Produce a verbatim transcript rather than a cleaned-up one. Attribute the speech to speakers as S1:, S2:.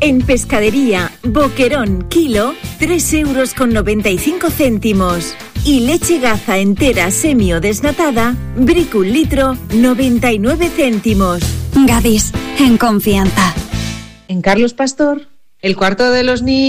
S1: En Pescadería, boquerón, kilo, tres euros con noventa y cinco céntimos. Y leche Gaza entera semi o desnatada, Brick un litro, noventa y nueve céntimos.
S2: Gadis, en confianza.
S3: En Carlos Pastor, el cuarto de los niños.